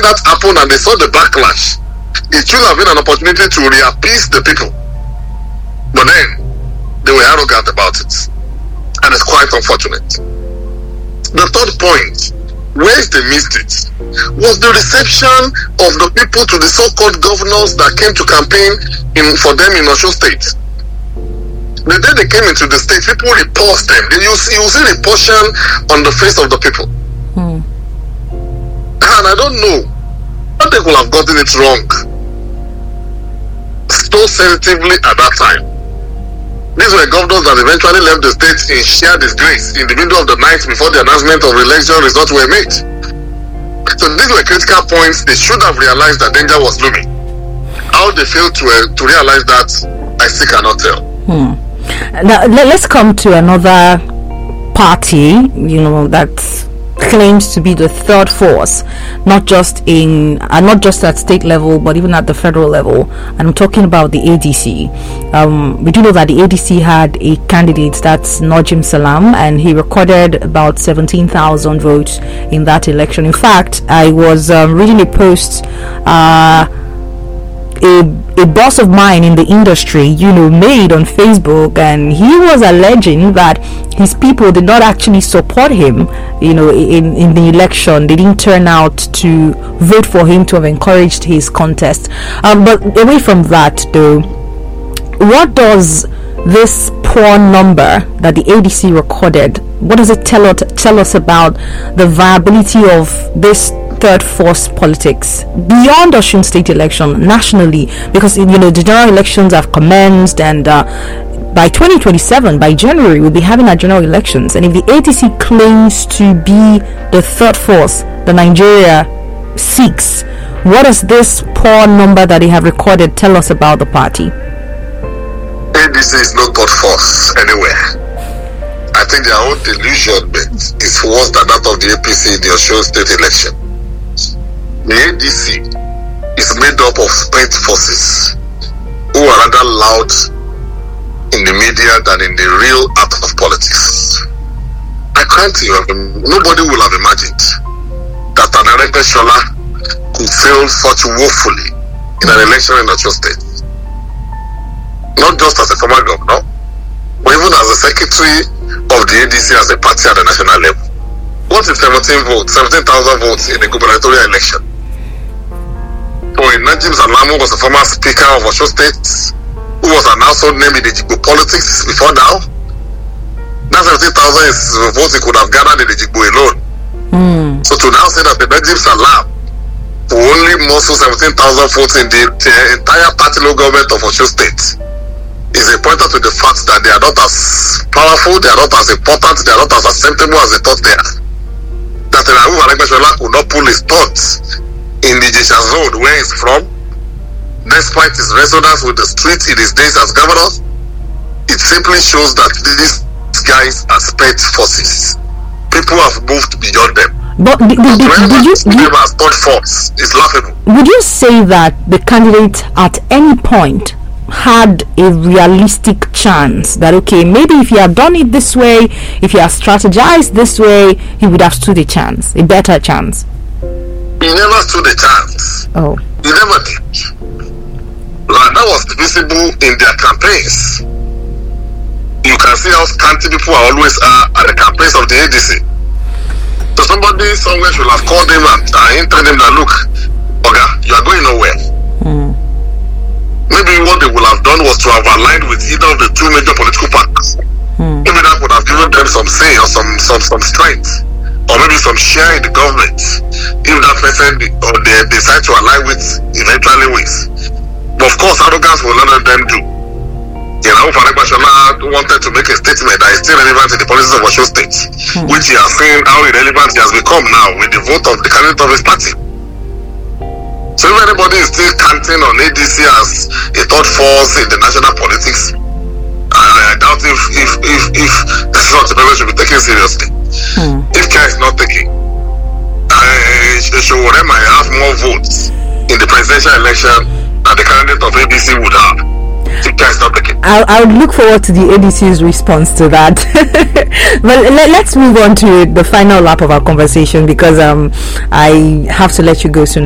that happened and they saw the backlash, it should have been an opportunity to reappease the people. But then, they were arrogant about it. And it's quite unfortunate. The third point, where they missed it, was the reception of the people to the so-called governors that came to campaign for them in Osun State. The day they came into the state, people repulsed them. You see repulsion on the face of the people. And I don't know, how they could have gotten it wrong so sensitively at that time. These were governors that eventually left the state in sheer disgrace in the middle of the night before the announcement of election results were made. So these were critical points. They should have realized that danger was looming. How they failed to realize that, I still cannot tell. Now let's come to another party, that claims to be the third force, not just at state level, but even at the federal level. And I'm talking about the ADC. We do know that the ADC had a candidate, that's Najim Salam, and he recorded about 17,000 votes in that election. In fact, I was reading a post a boss of mine in the industry, made on Facebook, and he was alleging that his people did not actually support him, in the election. They didn't turn out to vote for him to have encouraged his contest. But away from that, though, what does this poor number that the ADC recorded, what does it tell us about the viability of this third force politics beyond Osun State election, nationally? Because the general elections have commenced, and by 2027, by January, we'll be having our general elections. And if the ADC claims to be the third force that Nigeria seeks, what does this poor number that they have recorded tell us about the party? ADC is no third force anywhere. I think their own delusionment is worse than that of the APC in the Osun State election. The ADC is made up of spent forces who are rather loud in the media than in the real art of politics. Nobody will have imagined that an Arebe Shola could fail such woefully in an election in Osun State. Not just as a former governor, but even as a secretary of the ADC as a party at the national level. What if 17,000 votes in the gubernatorial election? Najim Salam was the former speaker of Osun State, who was an household name in the Jigbo politics before now. That 17,000 is votes he could have gathered in the Jigbo alone. So to now say that the Najim Salam who only muscle 17,000 votes in the entire party local government of Osun State is a pointer to the fact that they are not as powerful, they are not as important, they are not as acceptable as they thought they are. That Rauf Aregbesola could not pull his thoughts in the Jesha zone where he's from, despite his resonance with the street in his days as governor. It simply shows that these guys are spent forces. People have moved beyond them. But did you as third force is laughable. Would you say that the candidate at any point had a realistic chance that, okay, maybe if he had done it this way, if he had strategized this way, he would have stood a better chance? He never stood a chance. Oh. He never did. Like, that was visible in their campaigns. You can see how scanty people are always at the campaigns of the ADC. So somebody somewhere should have called him and told him that, look, Oga, you are going nowhere. Maybe what they would have done was to have aligned with either of the two major political parties. Maybe that would have given them some say or some strength, or maybe some share in the government if that person or they decide to align with eventually wins. But of course, arrogance will none of them do. Rauf Aregbesola wanted to make a statement that is still relevant in the policies of Osun State, which he has seen how irrelevant he has become now with the vote of the candidate of his party. So if anybody is still counting on ADC as a third force in the national politics, I doubt if this sort of should be taken seriously. If care is not taken, Sowore might have more votes in the presidential election than the candidate of ADC would have. I would look forward to the ADC's response to that. But let's move on to the final lap of our conversation, because I have to let you go soon.